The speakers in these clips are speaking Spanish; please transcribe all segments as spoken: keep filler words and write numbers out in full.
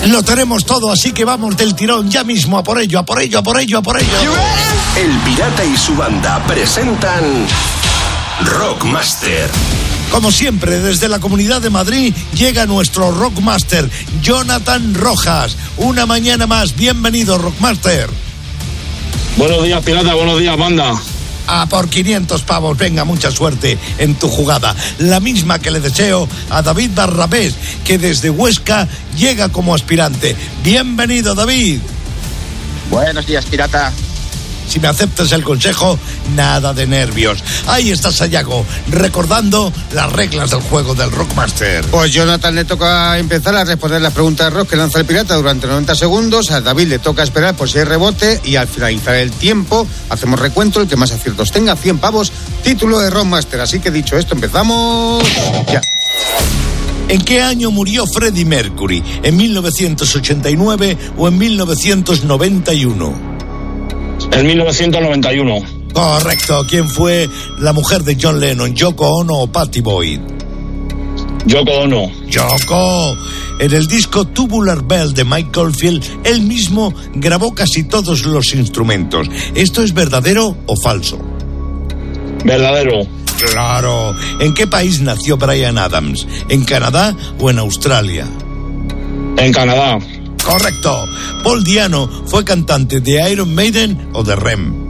Lo tenemos todo, así que vamos del tirón ya mismo, a por ello, a por ello, a por ello, a por ello. El Pirata y su banda presentan Rockmaster. Como siempre, desde la Comunidad de Madrid llega nuestro Rockmaster, Jonathan Rojas. Una mañana más, bienvenido, Rockmaster. Buenos días, Pirata, buenos días, banda. A por quinientos pavos, venga, mucha suerte en tu jugada. La misma que le deseo a David Barrabés, que desde Huesca llega como aspirante. Bienvenido, David. Buenos días, Pirata. Si me aceptas el consejo, nada de nervios. Ahí está Sayago, recordando las reglas del juego del Rockmaster. Pues Jonathan le toca empezar a responder las preguntas de rock que lanza el Pirata durante noventa segundos. A David le toca esperar por si hay rebote. Y al finalizar el tiempo, hacemos recuento. El que más aciertos tenga, cien pavos, título de Rockmaster. Así que dicho esto, empezamos ya. ¿En qué año murió Freddie Mercury? ¿En mil novecientos ochenta y nueve o en mil novecientos noventa y uno? En mil novecientos noventa y uno. Correcto. ¿Quién fue la mujer de John Lennon? ¿Yoko Ono o Pattie Boyd? Yoko Ono. Yoko. En el disco Tubular Bell de Mike Oldfield, él mismo grabó casi todos los instrumentos. ¿Esto es verdadero o falso? Verdadero. Claro. ¿En qué país nació Bryan Adams? ¿En Canadá o en Australia? En Canadá. Correcto. Paul Diano fue cantante de Iron Maiden o de R E M.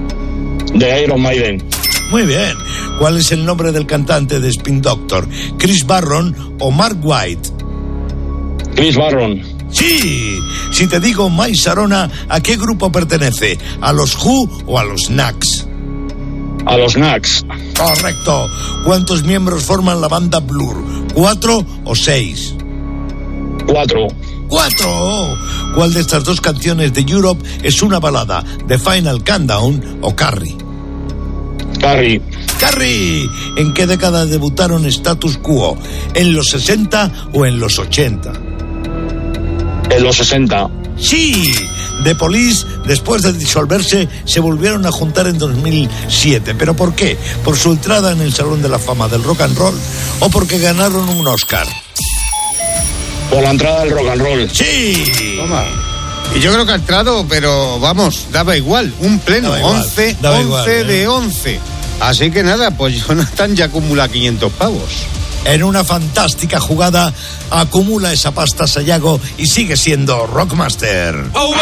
De Iron Maiden. Muy bien. ¿Cuál es el nombre del cantante de Spin Doctor? ¿Chris Barron o Mark White? Chris Barron. Sí. Si te digo My Sharona, ¿a qué grupo pertenece? ¿A los Who o a los Knacks? A los Knacks. Correcto. ¿Cuántos miembros forman la banda Blur? ¿Cuatro o seis? Cuatro. ¡Cuatro! ¿Cuál de estas dos canciones de Europe es una balada? ¿The Final Countdown o Carrie? Carrie. ¡Carrie! ¿En qué década debutaron Status Quo? ¿En los sesenta o en los ochenta? En los sesenta. ¡Sí! The Police, después de disolverse, se volvieron a juntar en dos mil siete. ¿Pero por qué? ¿Por su entrada en el Salón de la Fama del Rock and Roll o porque ganaron un Oscar? Por la entrada del rock and roll. ¡Sí! Toma. Y yo creo que ha entrado, pero vamos, daba igual. Un pleno, daba igual, once, daba once igual, de ¿eh? once. Así que nada, pues Jonathan ya acumula quinientos pavos. En una fantástica jugada, acumula esa pasta Sayago y sigue siendo Rockmaster. Oh,